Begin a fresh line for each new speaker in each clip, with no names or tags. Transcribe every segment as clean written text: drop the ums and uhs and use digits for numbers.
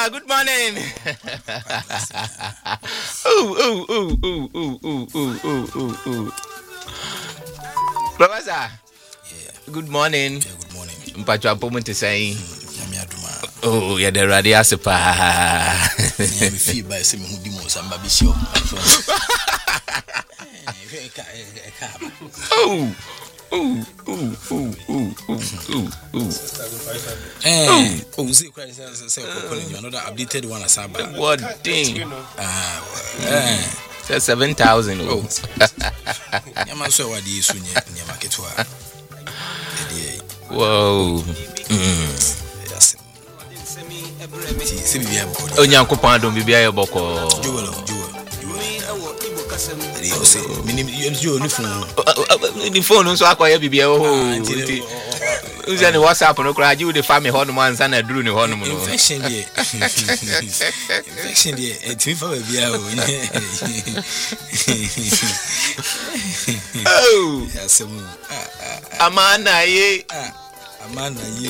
good morning. Professor. Good morning.
Good morning.
Mpacho appointment to say. Oh, yeah, the radio sepa.
Me feel by say me hu di mo samba bi show. See quite say another updated one as about.
What thing? 7,000.
Oh. Yama so what di so nya market wa.
Wow.
Yes. See be here boko.
Onyankopon adom bibia ye boko.
Jewel. You say minim you on phone.
The phone so akoye bibia oh. You say the WhatsApp no cry you the family hon man san aduru ni hon mo.
Infection there. Infection there. Et me for bibia oh.
Oh.
Yes.
Amana ye.
Amana ye.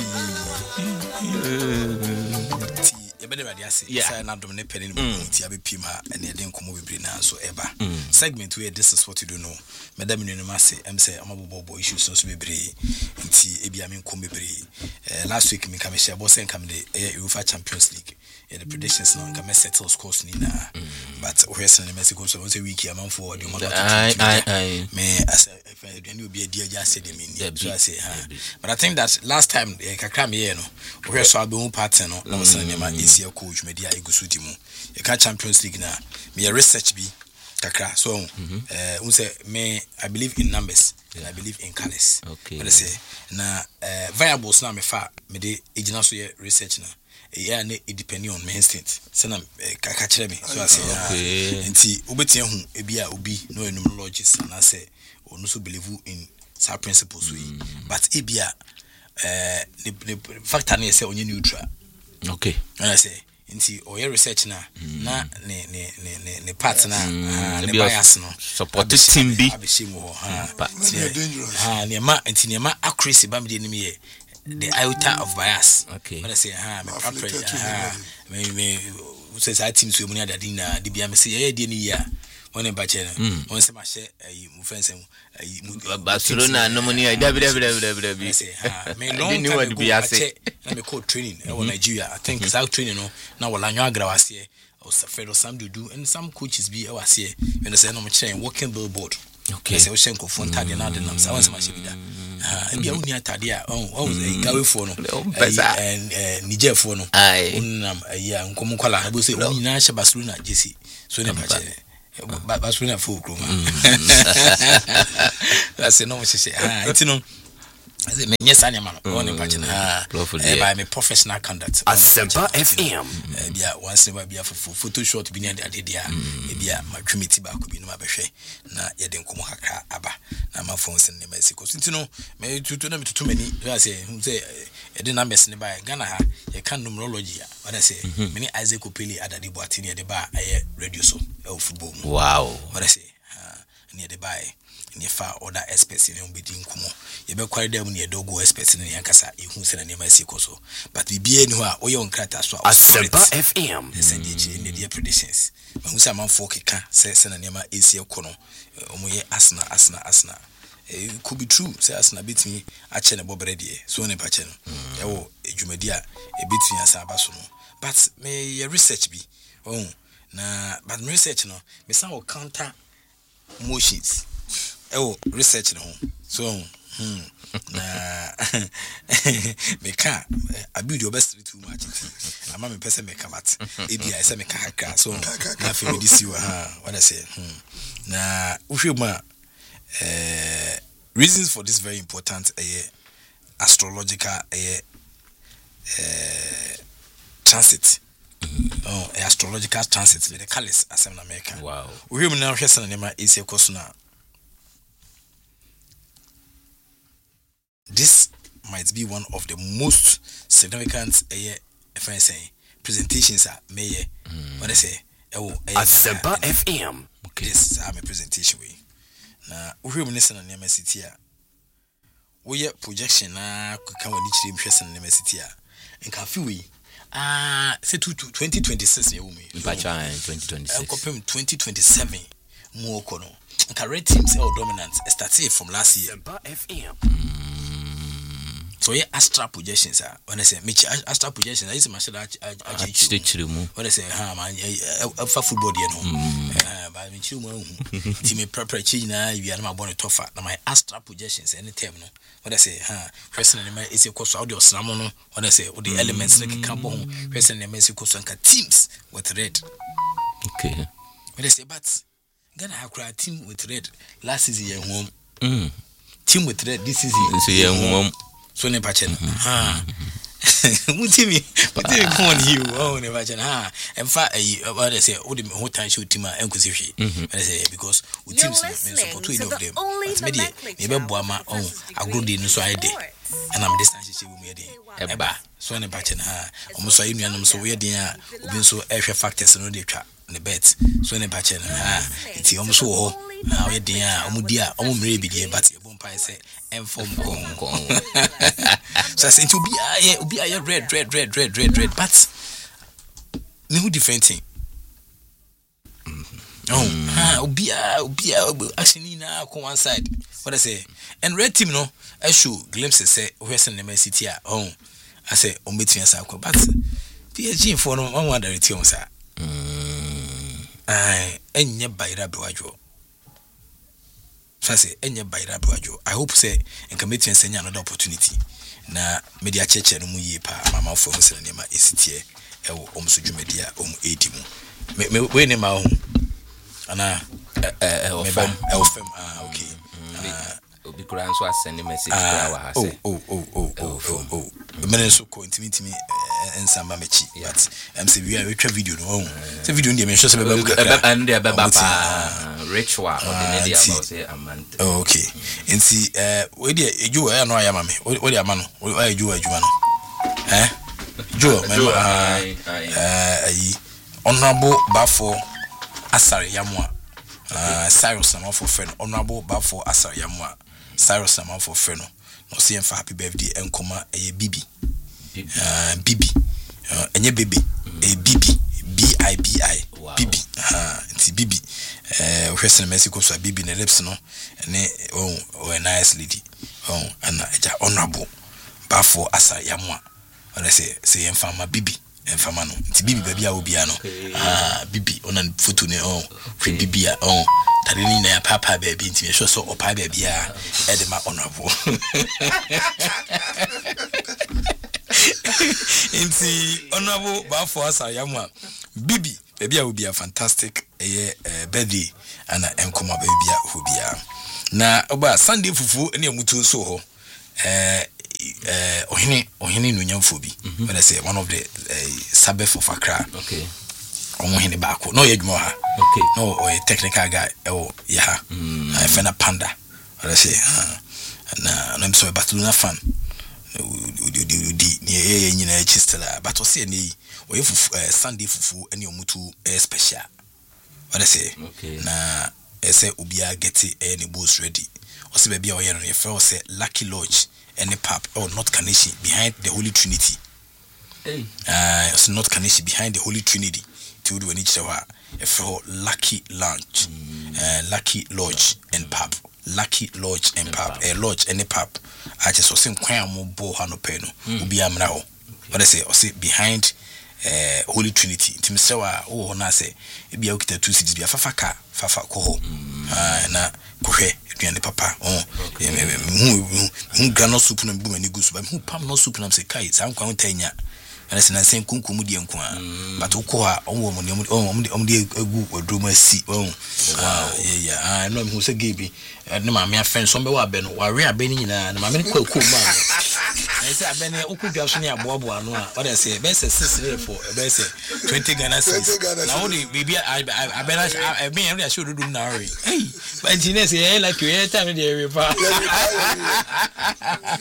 Yeah, na dom ne pere ni ti abepim ha ene de nkomo bebre na so eba segment where this is what you don't know madam ni no mase em say amabobo issues so bebre nti ebia me nkom bebre last week me kam share boss enkam de UEFA Champions League the predictions now come settle scores ni na but we say na Mexico so say week am for the model me as any obi dia just said me so I say but I think that last time kakra me here no we so abe pattern no na say na easy coach media igusu di mu e ka Champions League na me research bi kakra so we say me I believe in numbers and I believe in colors but I say na variables na me fa me de ejina so research na yeah ne depending on my instinct say na kaka kire me so I say nti obetia hu ebia obi no numerologists and I say onu so believe in some principles we but ebia the factor na say onye neutral and I say nti oye research na na ne part na ne bias no
support team bi
abeshim ho ne ma nti ne ma accuracy ba me de nim ye the iota of bias but I say me say that team so many that na de bia me say ye de ni ya one ba che no one say ma she mu fence
Barcelona no money
be say me long time ago na me call training in Nigeria I think it's out training no na wala nwa agrawase or Fredo Sam do and some coaches be was here when say no me train working billboard say we shenko phone tag na de nam say once ma she be da e bia uni atade a gawe fo no and Niger fo no unam ya nkom kwala bo say uni na she Barcelona jesi so ne ba che Barcelona full crew that's no me say it's no I say me yes anya man on the patch by me professional conduct
Asempa FM
bia once never bia for photo shot bi na de dia bia ma twemiti ba ko bi no ma behwe na ye de nkomo kakra aba na ma phone sen ne Mexico so no me tutu na me tutu mani I say e de numbers ne ba Ghana ha ye kan numerology what I say me Isaac Opeli adade boatini ye de ba radio so football
wow
what I say ne de ba ne fa other experts in obedi nkumo ye be kware dem ne dogo experts ne yankasa ehu se na ne Mexico so but bibie ni ho a oye onkrata so
Asempa FM
send the their predictions mahu se man for keka se na ne ma esi ekono omoye Arsenal it could be true say Arsenal beat me a che ne bobere de so ne pa che no e wo edwumadi a e beat me asa aba so no but me research bi na but research no me san will counter motions research no so na me ka abudi obesity too much ama me pese me kamat ebi I say me ka so na fe me disi wa what I say na uhwema reasons for this very important astrological transit astrological transit the colors as in America
wow
uhwema na hwesa na nema esi ekoso na this might be one of the most significant if I say presentations are may what I say
Asempa FM
this is my presentation way na uhwe munisa na nema city a wo ye projection na kan wani chire mhwesa na nema city a nka fi we say 2026 year me.
Mpacha 2026.
Kopem 2027 mu okono. Nka red teams dominant started from last year.
Asempa FM.
So yeah, Astra projections are when I say Mitch Astra projections I use my shit
Actually,
when I say man for football you know but me chimu team prepare change na you are my born tougher na my Astra projections any time no when I say personally my is equals audio snamo no when I say the elements like can bon personally my is equals teams with red.
Okay.
When I say but Ghana have a team with red last season home. Team with red this season.
This year home.
So ne pachen mutimi go on you ne pachen en fa what they say all the whole time show team enkusi hwe they say because we teams me support two of them but me dey me be boama on agrodi no so ayde and am distance she we me dey eba so ne pachen omo so ayi nuanom so we dey a obi so ehwe factors no dey twa ne bet so ne pachen iti omo so ho we dey a omo di a omo mre bi dey but I say inform so I say to be a red but no different thing be actually now on one side what I say and red team no I show glimpses say Western the city I say on between us but PSG for no one wonder it on sir enye bayra bewajo say enye bayra bewajo I hope say en committee ensenya another opportunity na media cheche no mu yi pa mama for hustle ne ma esitie ewo omsudwumedia edi mu me we ne ma ho ana ofem okay
obi kura nso asend message kura wa ha say
oh menen so ko intimi ensamba mechi but say we twa video no say video ndie me hwe say beba
and dey beba pa ritual or the media about say amant
okay enti we dey eju ya no ayama me we dey ama no we eju adwuma no jo me ayi honorable bafo asare yamwa Cyrus Samafo friend honorable bafo asare yamwa Cyrus Samafo friend no say for happy birthday enkoma bibi bibi enye baby bibi bibi bibi nti bibi hwesen Mexico so bibi ne lips no ne a nice lady ana eja honorable bafo asare yamwa wala say enfama bibi enfama no nti bibi baby a obia no bibi ona photo ne hwe bibi a tade ni na papa baby nti me so opa baby a edema honorable nti honorable bafo asayamwa bibi baby a obia fantastic birthday ana enkoma baby a obia na oba Sunday fufu ene amutu so ho ohini no nyamfo bi when I say one of the Sabbath of Accra
okay
omo hini baako no yedmo ha
okay
no a technical guy yeah I fena panda when I say na I'm so a Barcelona fan ni nyina chistela but o say ni o yefu Sunday fufu ene omutu special when I say
okay
na say obia get any boss ready o say baby o ye no ye fe o say Lucky Lodge any pub North Kanishi behind the Holy Trinity. It's North Kanishi behind the Holy Trinity. To do any chawa for Lucky Lounge, Lucky Lodge and pub, Lucky Lodge and pub, a lodge and a pub. I just was saying quite more bo hano peno. Ubi am now. What I say, or say behind Holy Trinity. Timsewa na say it be okay 2 cities be a fafa koho. Na kohe and the papa who grano soup and boom and goose but who pam no soup and say kai some contanya and it's the same kunkumu di enkwa but ukoa on the gu odroma si yeah I know who say gibi no ma me friend so be wa be no wa we abeni nyina na ma me kwa ma I say abeni ukudwa so ne aboabo ano a what I say be say 6 for be say 20 Ghana cedis na only bibi abena me every show do na hurry hey but engineer say like you time dey repa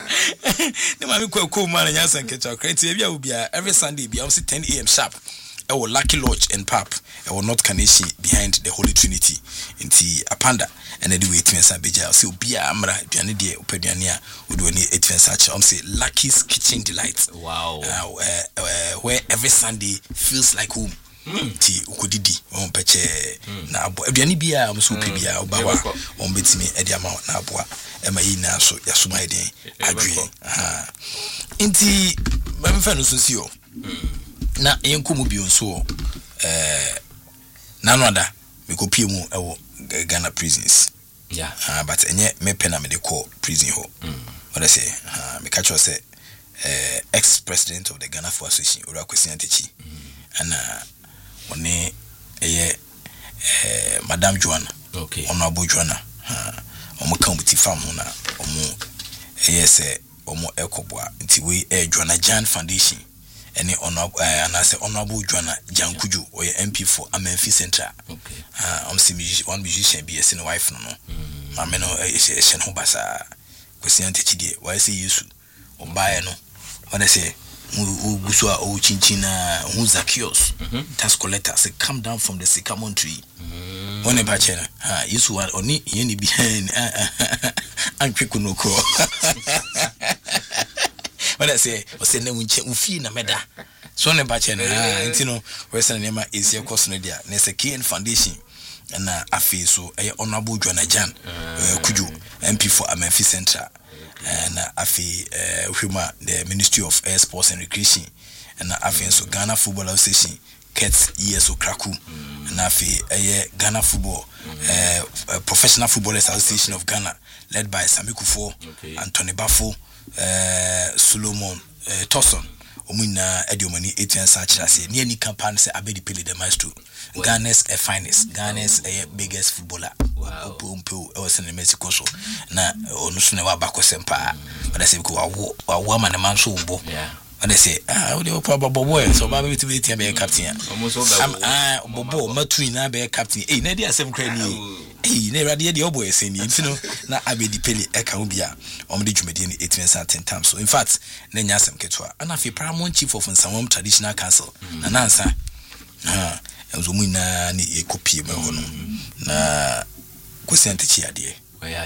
ne ma me kwa ma na nyansa nkecha create bia every Sunday bia 10 AM sharp our Lucky Lodge and Pap, our North Carnation behind the Holy Trinity, inti Apanda, and I do 8 minutes. So Bia Amra, Pianidia, Upediania, would do any 8 minutes. Say Lucky's Kitchen Delights.
Wow.
Where every Sunday feels like home. Ti ukodidi on peche na abo aduane bia am so bia obawa on betimi e dia ma na aboa e ma yi na so ya suma eden adwen nti ma mfa no so si o na yenkomu bi onso na no ada me ko pie mu e wo Ghana prisons but enye me pena me de call prison ho what I say me catch you say ex president of the Ghana Football Association Ora Kwesi Antechi and one Madam Joanna, Honorable Joanna, omo county farm na omo say omo ekobwa nti we Joanna Jan Foundation any Honorable Joanna Jan Kuju or MP for Amenfi Central. One musician be a wife no. Ameno shen ho basa Kwesi Antechi die why say yesu obaye no what I say Gusua o chinchina Zacchaeus tax collector say come down from the sycamore tree. One a bachena yesu one oni yeni behind and quikunoko. What I say o say na unche ufi na meda so ne bachena ntino we say na ma is your course no dia na say KN Foundation na afi so Honorable Joanna Jan Kuju MP for Amenfi Central. And afi the Ministry of Air Sports and Recreation and afi so Ghana Football Association Kets ESO Kraku and afi Ghana Football Professional Footballers Association of Ghana led by Sami Kufo, Anthony Bafo, Solomon Tosson omuna ediomani 8 years say near ni campaign say Abedi Pele the maestro Ghana's finest Ghana's biggest footballer. Wow. I was in Mexico so na onu so na wa bakosempa but I say ko wa man man so bo and they say we dey probably boy so ba be to be captain bobo matu na be captain na dey asem kra ni na radio dey boy say ni ntino na Abedi Pele e ka obia om de dwumadi ni 8 years at 10 times so in fact na nya asem ketwa and afi paramount chief of Nsamwam traditional council na nansa enzo mu na ni ekopie me hono na Kwesi Antechi ade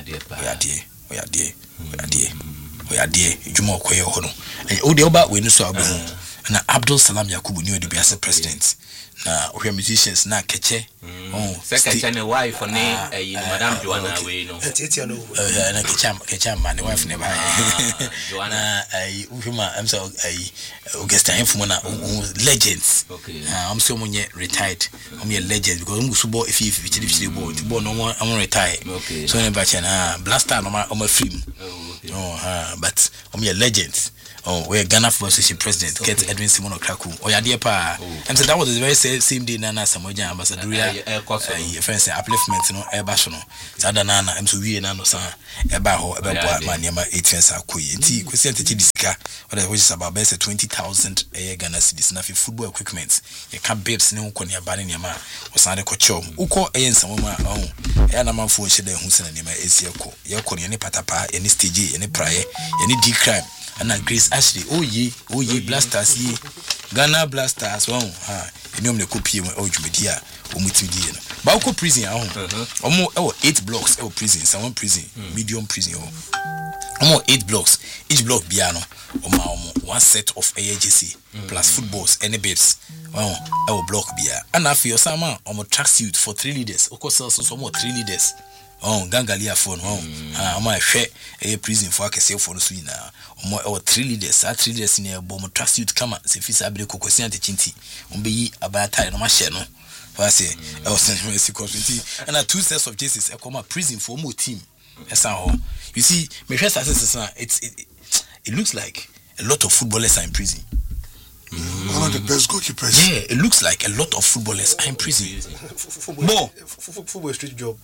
oyade juma okoye hono o de oba we no so abu na Abdul Salam Yakubu ni odi biase president na we musicians na keche
second ne wife ne Madam Joanna we no
na kecha man wife ne ba Joanna uhuma am so Augusta Info na legends am so munye retired am ye legend because am so bo if bichiri bo no am retire so ne ba chena blaster no ma film but am ye legends. Where Ghana Football Association President Kate Edwin Simon Kraku oyade pa and so that was the very same day Nana Samoja ambassador friends upliftment no eba so no sada nana am so wie na no sa eba ho eba boa maniama 8 years akoyi nti Kwesi Antechi disika which is about 20,000 Ghana cedis na football equipment ye ka babes ne nko ne aba ne niama osande ko chom uko Nsamwam na manfo nhede hu sene niama esieko ye ko ne patapa ye ne stage ye ne praye ye ne D crime and Grace Ashley oh ye Blasters ye Ghana Blasters enyom ne kopie mu odwumedia omutidi no ba uko prison omo 8 blocks prison Nsamwam prison medium prison omo 8 blocks each block bia no omo one set of AJC plus footballs any babes block bia and afi osama omo track suit for 3 leaders oko sell so omo 3 leaders gangalia phone ama hwe prison for akese for no so ina omo 3 leaders 3 leaders ne bom track suit kama se fisa abre Kwesi Antechi nti ombeyi abata no ma hye no for say send security and 2 sets of jerseys e come prison for mo team esa ho you see me hwe it looks like a lot of footballers are in prison.
One of the best goalkeepers.
Yeah, it looks like a lot of footballers are in prison.
Football street job.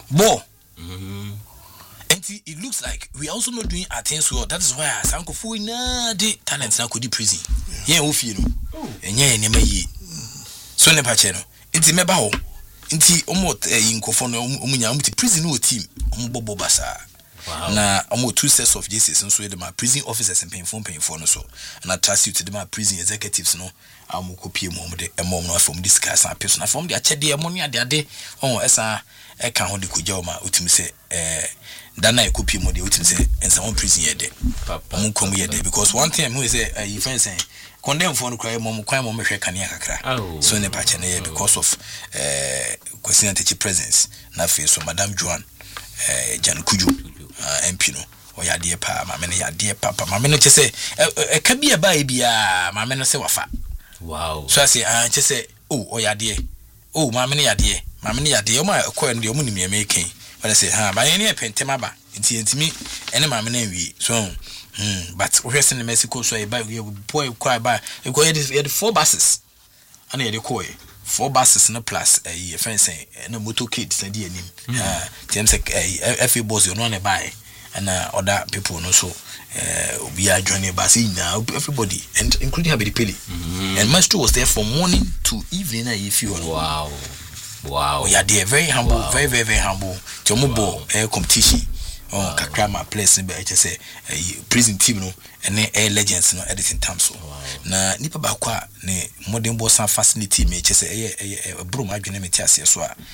And it looks like we are also not doing our things well. That is why Sanko Fu na de talents na kodi prison. Yeah, ofi no. Enye ne mayi. So ne pa che no. Nti meba ho. Nti omo yinkofo no omunya omuti prison no team. Omo bobo basa. na almost 2 sets of JCs so the prison officers and paying for no so and I trust you to the prison executives no I'm copy mom de mom no from this class and person from the achede money ade esa e kan ho de kujoma utimi se dana e copy mo de utimi se ensa one prison ye de papa kom ye de because one thing who say you friend say condemn for no cry mom kwan mom hwe kan ya kakra so ne pa chene because of question anti presence na face so Madam Joan Jan Kuju MP no oyade pa ma me ne yade papa ma me no chese e ka bia ba e bia ma me no se wafa wow so I say chese oyade ma me ne yade o ma ko ndi o mu ni me ken but say ba ne e pentema ba ntimi ene ma me na wi so but we hwese ne Mexico so e ba boy cry ba e go had 4 buses and e dey call 4 buses no plus a fence na motorcade na di anim them say every boss you know na buy and other people no so we are joining bus now everybody and including Abedi and Maestro was there from morning to evening if you wow we are there very humble very very humble jomobo competition kakra ma place be say prison team no and legends no editing time so na nipa ba kwa ne modern boss and facility me say bro ma dwene me tiase so a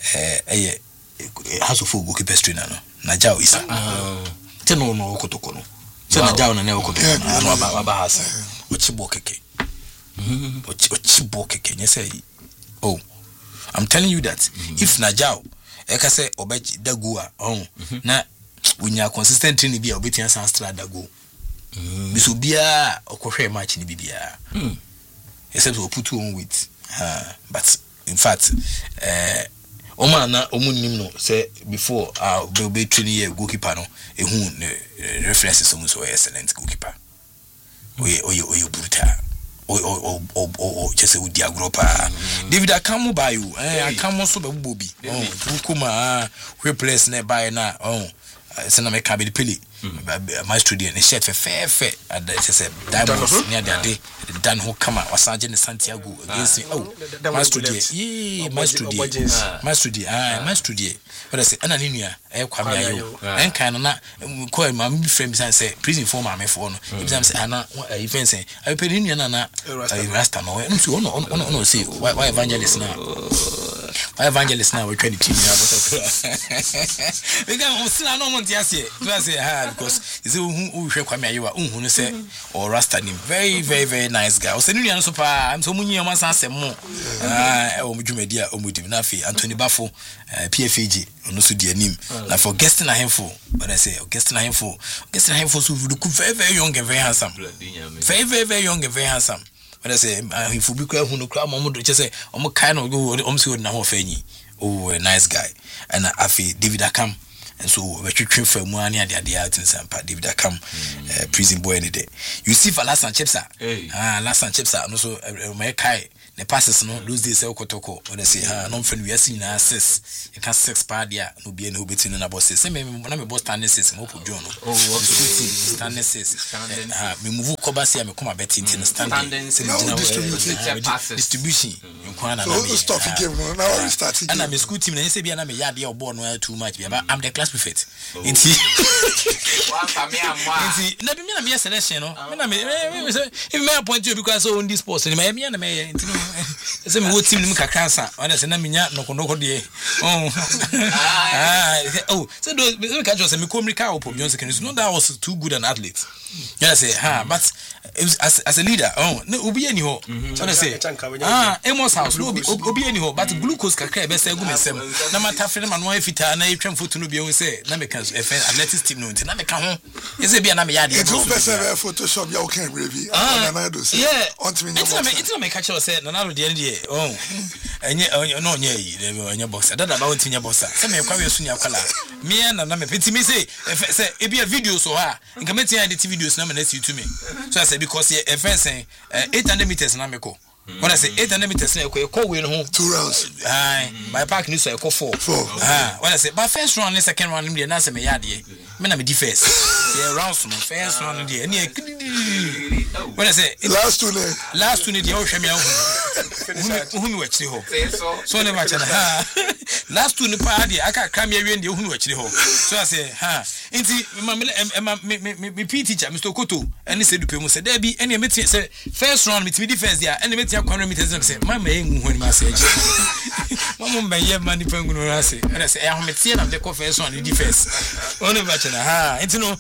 house of goalkeeper trainer no na jao isa te no okotoko no se na jao na okotoko no ba hasa ochibo keke ochibo keke nye say I'm telling you that if na jao e ka say obechi dagua na unya consistent ni bia obetia san strada dago biso bia okohwe match ni bibia except we put on with but in fact Oma na omunim no say before be training year goalkeeper no ehu references so excellent goalkeeper we brutal just we diagropa David akamu ba you akamu so be bobi kuma we place na buy na sena me ka be peli my studio ne shirt fe and say diamonds near the dan ho kama wasaje ne Santiago against my studio my studio but I say ana nua kwa me ayo en kan na ko ma me frame say prison for ma me for no if say ana even say I pay nua na rasta no no say why evangelist now we try to team we can still no monte ase say because you see who hwe me ayo who no say or rasta nim very very very nice guy o say nua no so pa am so munyi o man san sem mo o mudwumadi a o mudim na fi Anthony Bafo PFAG no so di anim na for guesting a handful but I say guesting a handful so look very very young and very handsome very very very young and very handsome but I say if you be kwa hu no kra mo do che say o mo kai no go so na ho fanyi a nice guy and afi David Akam and so we twetwe fa mu ani ade atinsampa David Akam prison boy any day you see for last and chipsa last and chipsa no so my kai the passes no those days okotoko when they say no friend we are seeing na 6 you can 6 pa dia no be no between na boss say me na me boss stand 6 mo pojo no stand 6 me move cover say me come bet into stand distribution nkwana na me stop game now we start and na me school team na say bia na me yard ya ball no too much bia I'm the class prefect nti na bi me na me selection no me na me if me appoint you because on this post me na me nti no say me what team nim kakransa wanda say na menya nokondoko de so do me catch us me communicate up on secondary no that was too good an athlete yeah say but as a leader no obi ani ho so they say Amos house no obi ani ho but glucose kakra be say go mesem na matafre na no afita na etwam foto no bi o say na me can athletics team no nti na me ka ho e say bia na me yade
do person photoshop ya o can review na do say it's
na me catch us say na no de enye no nye enye boxer dada ba wontinya boxer say me kwa we su nya kwala me na me peti me say e be a video so ha nka me tin edit videos na me na see to me so I say because e fence 800 meters na me ko when I say 800 meters na e ko we no
2 rounds
my park ni so e ko 4 when I say but first round and second round me na say me yade me na me di first yeah rounds no first round dey na When I say
last two
the ocean who watch the whole. So never last two the party, I can't come here in the who watch the whole. So I say, me teacher, Mr. Koto, and he said to people, said there be any meeting, say first round with me defense there, and the meeting meters and say, my main when message. One may have money for say, and I say, I'm a teen of the first one in defense. Only much and it's no.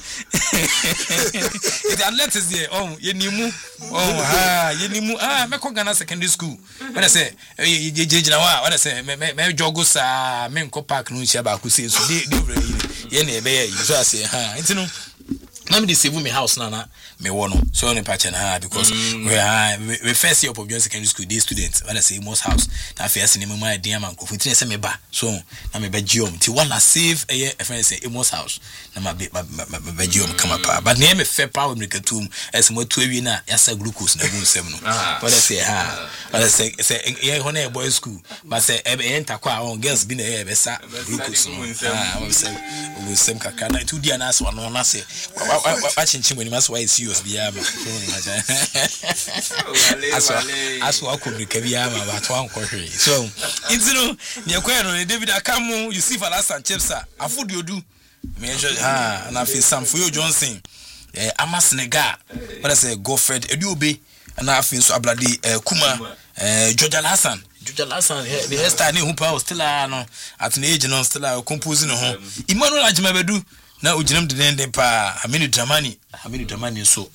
It let us there. Oh, Yenimu. Oh, Yenimu. Mekogana secondary school. When I say, what I say, me jogosa, men ko park no shaba ku say so they ye na be so I say it's no. Na me dey save me house na me wono so on patch na because we first year of John secondary school day students when I say most house na first name my dear man ko funti say me ba so na me be giom ti one na save a friend say most house na ma be giom come up but na me fair power me katum as mo to awi na ya sa glucose na gun sem no what I say say ye ho na boy school but say enter kwa on girls be na e be sa glucose no I say we sem kakra na tu dia na so no na say watching when you must why serious biama aso akobri kabiama but one kohwe so intino ne kwano David Akamu Yusuf Alasan Chepsa afudu odu measure na fi Samfuyo Johnson Amasnega what I say Godfred Eduobe na fi so Ablade Kuma George Hassan the hairstyle who power still no at an age no still composing no Emmanuel Ajimabedu na ujinam de den pa Aminu Dramani so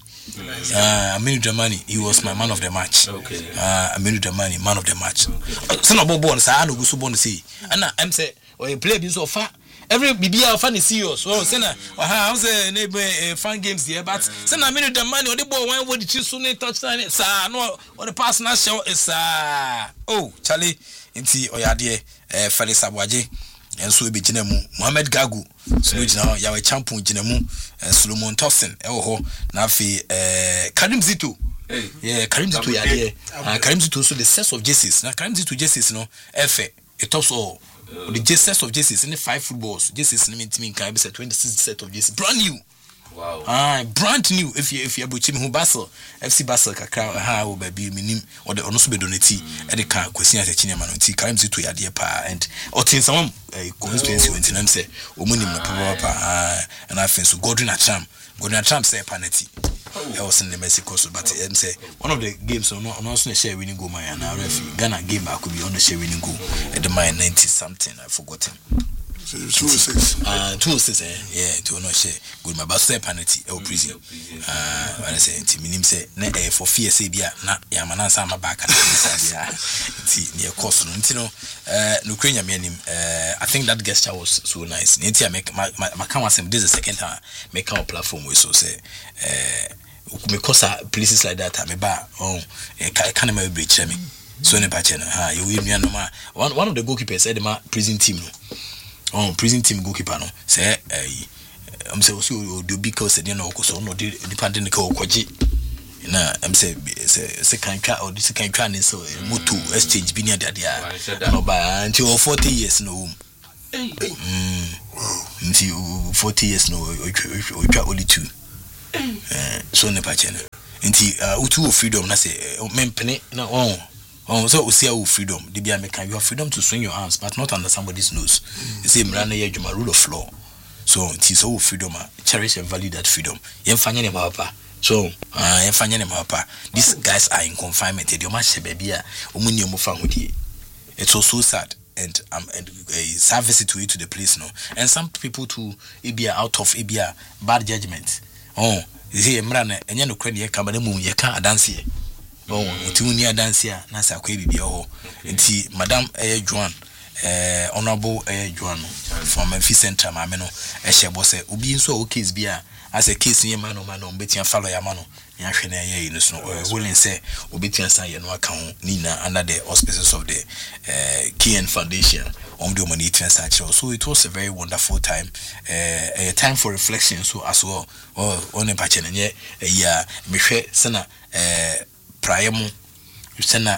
Aminu Dramani he was my man of the match Aminu Dramani man of the match so no bobo say no go so bon say ana am say o play bi so fa every bibia fan is serious so say na how say na fan games there but say na Aminu Dramani o the ball one wo the so na touchdown sa no o the pass na show is oh Charlie nti oyade Felix Abwaje enso be gina mu Mohamed Gagu so gina ya we champion gina mu Solomon Thompson ho na afi Karim Zito Karim Zito ya de Karim Zito so the sets of jerseys na Karim Zito jerseys no efe it tops all the jerseys of jerseys in the 5 footballs jerseys no mean can be 26 set of jerseys brand new. Wow. Brand new if you abuchi me Basel FC Basel kakra o baby minim or the onoso be donate e de ka kwesi atachine ma no ti Karim Zito ya de pa and otin some constituency went am say omunim no pa and I think so Gordon Acham say penalty I was in the Mexico so but say one of the games no also share winning goal man na referee Ghana game back could be on the share winning goal at the 90 something I forgot him.
206
to no share good my best penalty e prison when I say nti minim say na for fear say bia na ya manansa ma back na say nti near course no nti no Ukraine me anim I think that gesture was so nice nti I make my can wasem this is the second time make our platform we so say because places like that me ba can me breach me so ne ba che no you win no ma one of the goalkeepers said the prison team no prison team goalkeeper no say am say also do because they no so no depending ko kwaji na am say can try or this can try so moto exchange bi near there no ba until 40 years no until 40 years no only 2 so ne pa chene until utu freedom na say mempene na so we see our freedom. The be American, you have freedom to swing your arms, but not under somebody's nose. You see, Mrana Yajuma rule of law. So it is our freedom. Cherish and value that freedom. So these guys are in confinement. It's also sad and service to it to the place no. And some people too out of bad judgment. You see, Mrana and you know credit Cameroon, you can't dance here. Tunia dancia na sakwe bibia ho nti madam Joan honorable Joan from Memphis Central ma me no ehye se obi nso o case bia as a case ye man no betia follow ya man no ya hwe na ye no so willing say obetia san ye no aka ho nina under the auspices of the KN Foundation on the money transfer. So it was a very wonderful time, a time for reflection so as well on a patch and yeah me hwe sana prior mu sena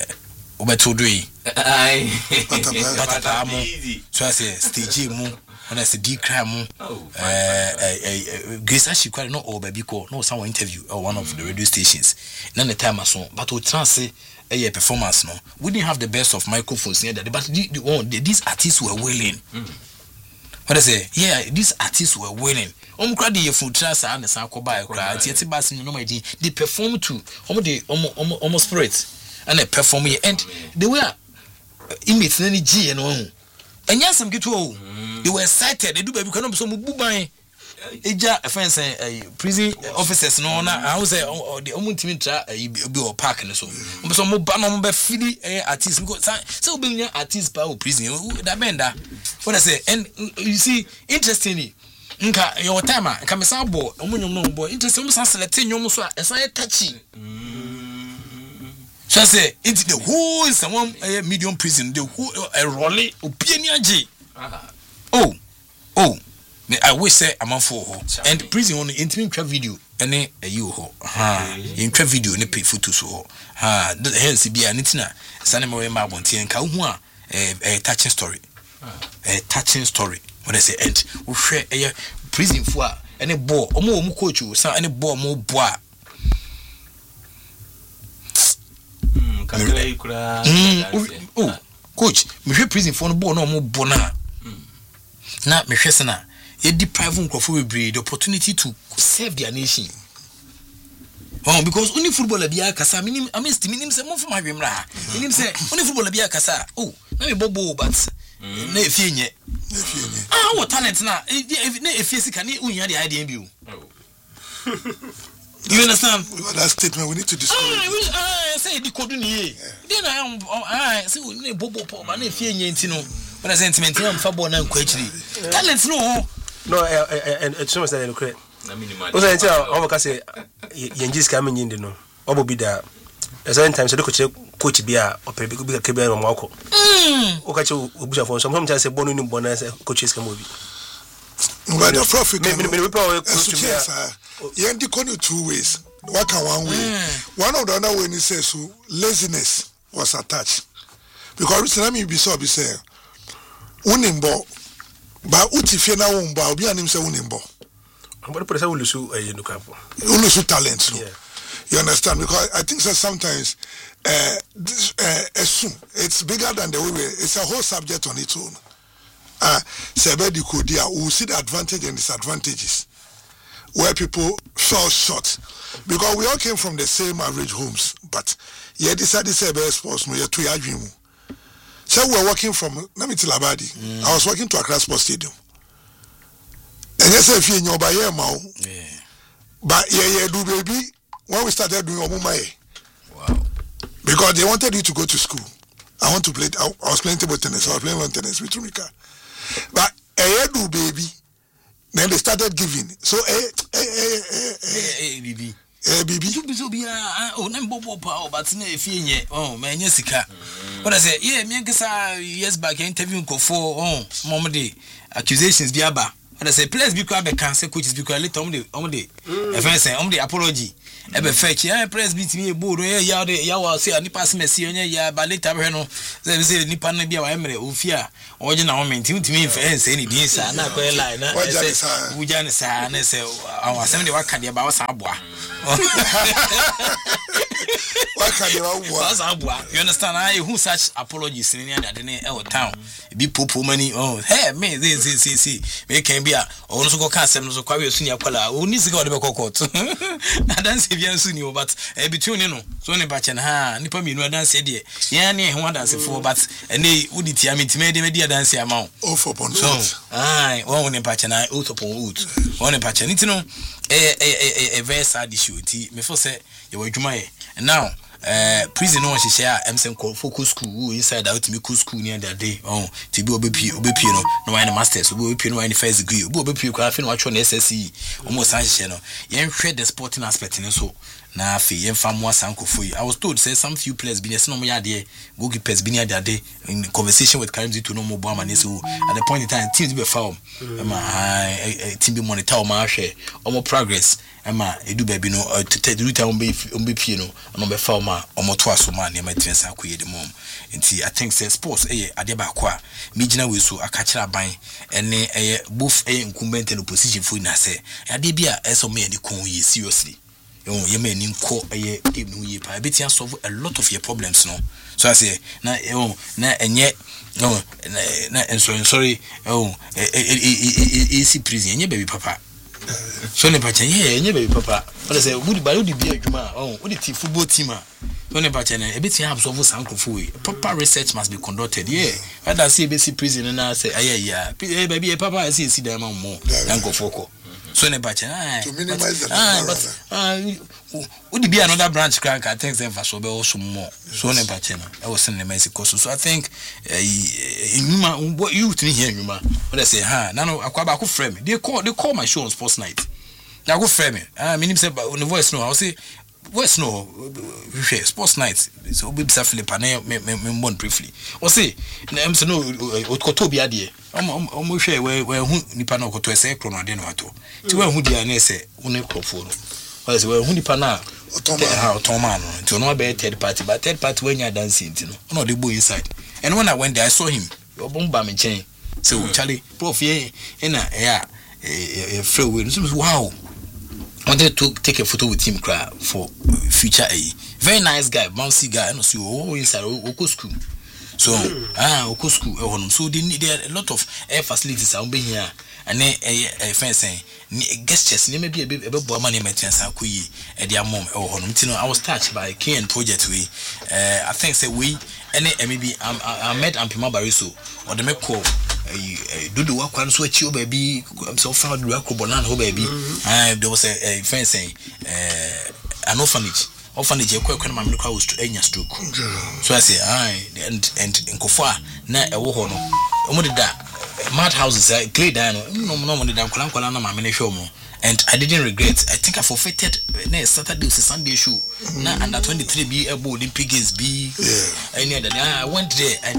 obeto doi patata mu so I say stage mu when I say D crime Grace actually quite not all baby call no someone interview or one of the radio stations none the time as but we trans a performance no we didn't have the best of microphones near that but these artists were willing what I say yeah these artists were willing crowd the food trans and the sanko by crowd yet bass no my they perform to almost spirit and they perform and they were inmates any G and on and yes some get they were excited they do baby can some bubai eja offense prison officers no na I was the omuntimi tra be or park and so mo ba no be fili artist because so be artist pa prison that benda what I say and you see interestingly nka your time nka me sa bo omunyom no bo interesting mo sa select nyom so esa touchy so say it's the whole someone medium prison the whole rolly opinion I wish say I'm for and prison on intimate video any you ho in video any pay photos ho hence be anitina sanemo we ma bonti enka hu a touching story what I say and we share a prison for any ball omo coach so any ball mo boa coach me hwe prison for no ball no mo bona na me hwe sana you deprive the opportunity to serve their nation. Because only footballer be kasa minim amesti minim se mo fuma hwemra minim se only footballer be kasa na me bobo but na efie nye what talent na efie sika ni unya the idea bi you understand
that statement we need to discourage
say the code ni then I say we bobo po ba na efie nye ntino but the sentiment am fa bo na nkwachiri talent no
and it's almost like okay also I tell over say yenjis coming in no obo bi da sometimes so the coach be a or be ka be no mwako o ka che obuja for sometimes say bonu ni bona say coaches can movie
but the profit me power coach me you can two ways what can one way one of the other way is says so laziness was attached because recently be so be say unimbo ba utifie na womba obi anim se unimbo
but person will lose you look up
lose talent no you understand because I think that sometimes this it's bigger than the way it's a whole subject on its own sebedi kodia we see the advantage and disadvantages where people fall short because we all came from the same average homes but yeah decided to say best sports no you to your dream. So we were working from Namitilabadi. I was working to Accra Sports Stadium. And yes, if you know by year now, but yeah, do baby, when we started doing Omumae. Wow. Because they wanted you to go to school. I want to play, I was playing table tennis, I was playing lawn tennis with Rumika. But do baby, then they started giving. So,
baby.
Bibi
so be na bobo pa but na efie nye man sika what I say yeah me nkesa years back interview ko for mom dey accusations bi aba what I say players bi ko be can say coaches bi ko later om dey say apology e be fetch players bi timi e board ya wa say ani pass mercy onye ya ba later be no say nipa na bi wa emre ofia oje na moment timi say ni din sa na ko line na say ujane sa na say awasem de waka de ba wasa aboa you understand who such apologies in the town be popo money hey me see me can be a no so go can sem no so kwa we senior kwala o ni sika o de be court na dance bia so ni but between no so ne ba chen ha nipa mi no dance de ya ne ho dance for but ene udi tia me time de me dia dance ama
o for pon
so one ne ba chen na o to pon wood one ne ba chen it no a very sad issue me for say you were jumaye now prison no share MSN focus school inside out me school near that day to be obepi no no one masters obepi no one first degree obepi kwa fin watch on SSC almost an share no yen hwe the sporting aspect so na fe yemfa mo asankofo yi. I was told say some few players be no mo yade goalkeepers be near that day in conversation with Karim Zito no mo bo amane so at the point in time teams be foul team be monitor o ma hwe o progress ema edu baby no to do time be pie no no be foul ma o mo to aso ma na ma tiensa akoye de mom nti I think say sports ade ba kwa me gina we so akachira ban ene both incumbent and opposition for na say ade bia eso me ade kon yi seriously you may need call a team new year. I bet you solve a lot of your problems, no. So I say, and yet, no, and sorry, easy prison, your baby papa. So, yeah, baby papa. But I say, would be a Juma, would it football team? When a bit you have solved some proper research must be conducted. Yeah, I don't see basic prison and I say, yeah, baby, papa, I see them more than go for. So ne bache
to minimize the
would be another branch crack I think them for so be also more so ne bache no I was in the Mexico so I think in what you to hear you ma what I say no akwaba ko frame they call my show on Sports Night na go frame me say on the voice no I say voice no Sports Night so be Sir Philip na me born briefly o say na am say no okoto bi ade omo hwe we hu nipa na okoto ese krono ade no ato ti we hu dia na ese one crofo no o say we hu nipa na otoma no ti no be third party but third party when you dancing ti no dey go inside and when I went there I saw him obomba me chen say o Charlie prof here na free we so wow wanted to take a photo with him for future very nice guy bouncy guy and so inside Oko school so Oko school so they need a lot of air facilities are being here and then a friend saying guests maybe a bit about money maintenance and their mom I was touched by KN project we I think say we and maybe I met Ampima Bariso or the make call do the work one so chill baby so found the work ho baby there was a friend saying an orphanage kwekwe ma mekwa was to enya stroke so I say and in kofa na e wo ho no omo de da mad houses clay down no de da kwala na ma me hwe omo and I didn't regret. I think I forfeited next Saturday or Sunday show. Now under 23 be able Olympic Games be any other. I went there and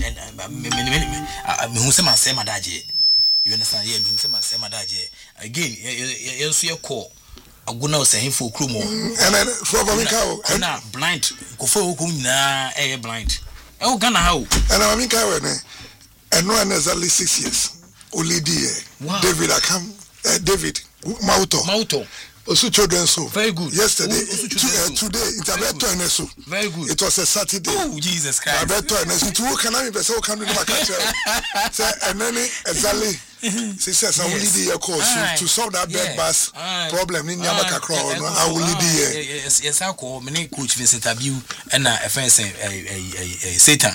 who say my same adaje. You understand? Yeah, who say my same adaje. Again, you see a call. I go now say him for Krumo.
And then for Mamika,
now blind. Go for na blind. Oh, Ghana how? And
Mamika, and no exactly 6 years. Only dear David, I come David. Mauto. Also children so. Very good. Yesterday, today, it's a better so. Very good. It was a Saturday.
Oh, Jesus Christ.
A better and two can I be so can do my catcher. And then exactly. She says I will lead the course to solve that bed bus problem in Yamaka Crown. I will lead the
yes, I call many coach Vincent Abu and a friend say a Satan.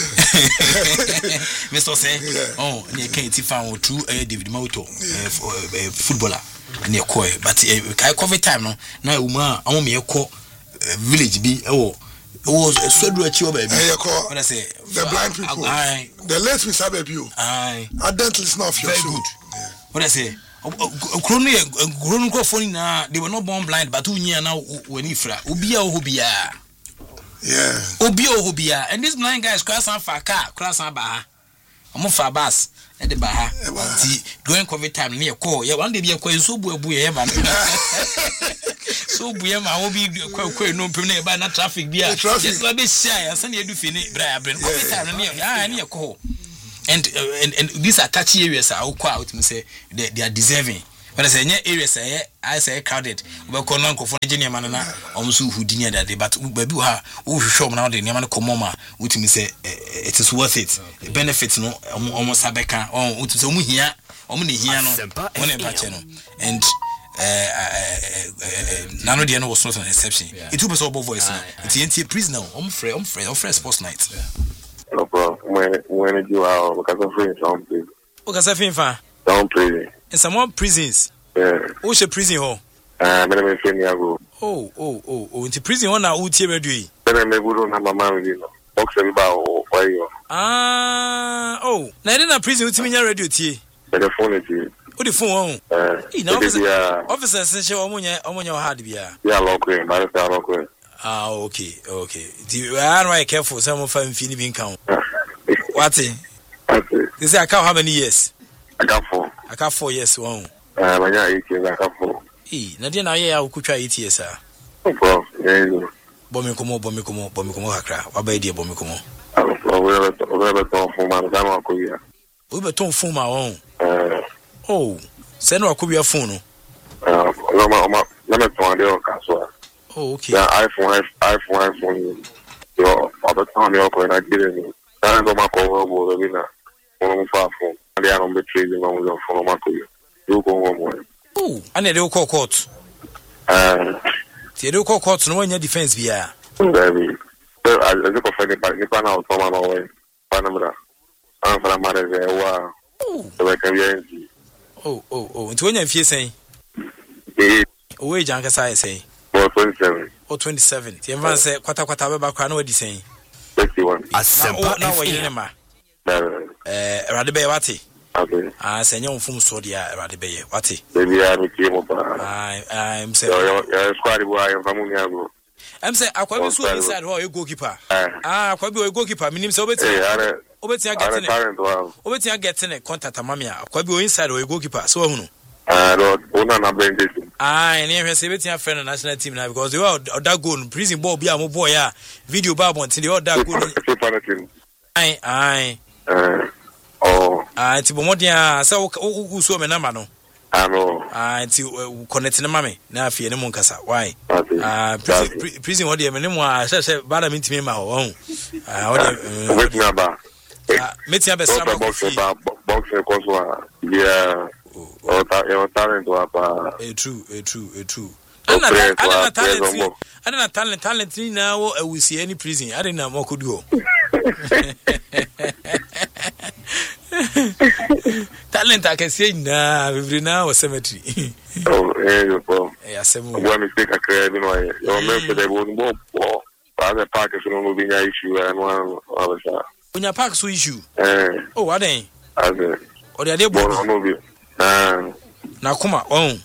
Mr. Say, oh, you can't find true David Mauto, footballer. Near Koi, but I cover time no. Now, I want me a call village be was a swedru at your baby. What I say,
the blind people, the less we sabe you. I don't listen off your very good.
What I say, grown go phone na they were not born blind, but 2 years now when ifra ubia
yeah
ubia and this blind guy is class and for car class and bar. I'm for bus. At the Baha, during COVID time near call. Yeah, one day be a quay so boo man. So Buyam, I will be quite no permanent by not traffic beer. Just like this shy, and send you to finish. Brian, near call. And these are touchy areas. I'll quote me say they are deserving. When I say near areas, I say crowded. Well, Conanco for engineer man, almost who didn't that day, but baby, who show me now the Yaman Comoma, which me say it is worth it. The benefits no almost Abeka, which is only here, only here, no, and none of the other was not an exception. It was all voice. It's the NTA prisoner. I'm fresh Sports Night.
No problem. When you are, because I'm free, don't please.
Because I think
don't please.
In some prisons.
Yeah.
Who's a prison hall?
I'm going to go.
Oh, into prison hall now, who's here? I'm
going to go to my mom. Box about why you.
Oh, now in a prison, who's in your radio tea?
The phone is
Who the phone? Officer says, "Omonya hard bia."
Yeah, local. But local.
Ah, okay. You are right. Careful. Some of them feel being count. What? They say I count how many years?
I got 4.
I got 4 years. One.
My 8 years. I got 4.
Nadia, now yeah, I could try 8 years, sir.
Oh, yeah.
Bomikomo, Hakra. What by dear Bomikomo? We were torn for my own. Oh, send or could be a phone. Oh, okay.
iPhone. Your other time, you're going to get it. I don't know my winner. One far from. And they are on the trading on the phone. You go home.
Oh, and they do call court. They do call court no one your defense via.
Baby. I look for any part. You can out from an away. Panama. I'm from a matter. Wow.
Oh, into when you're saying. Oh, Janka say.
27.
Oh, 27. The man said, Quata Bacano, what is saying?
61.
Now, what you name? Radibewati.
Okay.
I say, young from Sodia, Radibey. Wati.
Baby, I'm saying, you're squad boy from Munyago. I'm saying, I quite so inside who you goalkeeper. Quite be a goalkeeper, meaning so better. Obetia getting a contact a mamma. Quite be inside or a goalkeeper. So, and here say betia friend national team now because they are that goal prison ball be a boy video bab until the other goal. Aye. Ti bomodia say wo so me number no. Ti connect na mame na afie ne monkasa. Why? Prison what dey me nemu a say bada me ntimi ma ho. What dey number? Metia be sama box cause yeah. Talent true. I don't talent now. I will see any prison. I didn't know what could do. Talent I can say now. Every now a cemetery. Yes, one mistake I created. Your member they won't go. Other park is no being an issue and one other side. When your park so issue. Oh, what then? Or the idea. Na kuma on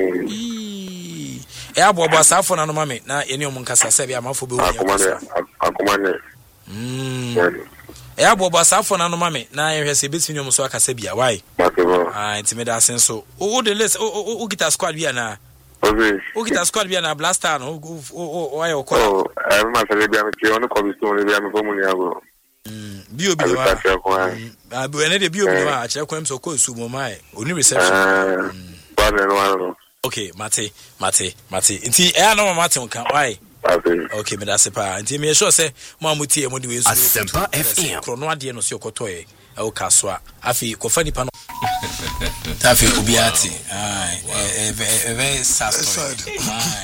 abo safo na no mame na eni omunkasa se bia mafo be akumane
abo safo na no mame na yehwese betimi omso akasa bia why intimida senso o de list o guitar squad bia na o guitar squad bia na blaster no why o call
I ma se bia me ti on ko bi so bia me fomu ni ago
bio bi wa abu ene de bio bi wa a kire kwam so ko su mo mai oni reception okay mate nti e na mate nka why okay me da se pa nti me sure say mo amuti e mo de we su
Asempa FM
krono ade no se okotoye e o kaso a afi ko fani pa no tafi obiati very sad story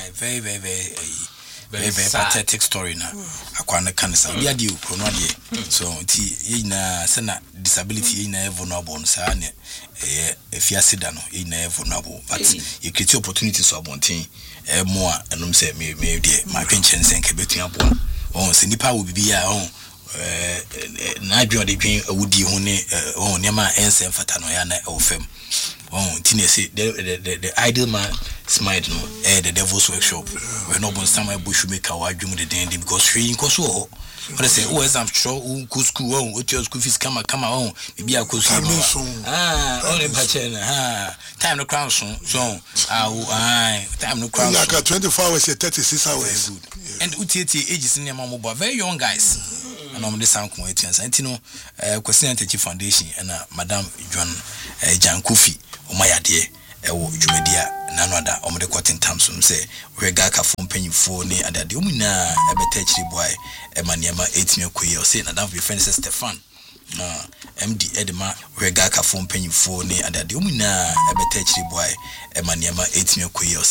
very pathetic story na akwana kanisa bia de krono ade so nti yina se na disability yina vulnerable no sa ne efiase da no yina vulnerable but you create opportunities so abontin more enum se me de ma twenchen sen ke betua boa on se nipa wo bibia on na adwo de dwen awudi ho ne on nema ensen fata no ya na ofem on tine say the ideal man smile no the devil's workshop we no bon some bush maker wa adwum de den because she nko so what say oh exam show go school on what your school fees come on bibia ko so only patchen time no crown so time no crown
like 24 hours 36 hours
good and utieti ages in my mobile very young guys and on the sound ko etian santino question anti foundation and madam Jan Kofi omayade ewo dwumedia nanoada omde cotton tamsum say we ga ka fo mpanyifo ne adade omuna ebeta chiri boy emaniema etime koyi o say na dan be friend Stefan MD Edema we ga ka fo mpanyifo ne adade omuna ebeta chiri boy emaniema etime koyi